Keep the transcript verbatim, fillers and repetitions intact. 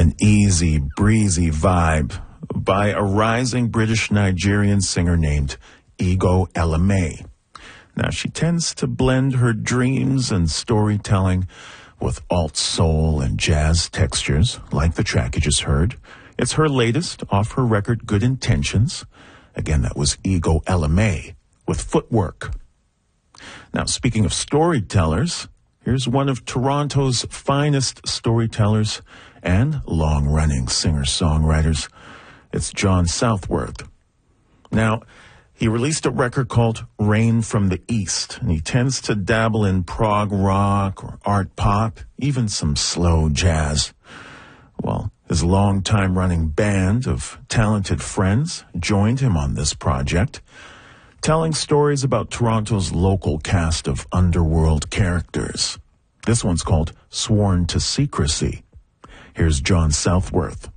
An easy, breezy vibe by a rising British Nigerian singer named Ego Eleme. Now, she tends to blend her dreams and storytelling with alt soul and jazz textures, like the track you just heard. It's her latest off her record, Good Intentions. Again, that was Ego Eleme with Footwork. Now, speaking of storytellers, here's one of Toronto's finest storytellers and long-running singer-songwriters. It's John Southworth. Now, he released a record called Rain from the East, and he tends to dabble in prog rock or art pop, even some slow jazz. Well, his long-time running band of talented friends joined him on this project, telling stories about Toronto's local cast of underworld characters. This one's called Sworn to Secrecy. Here's John Southworth.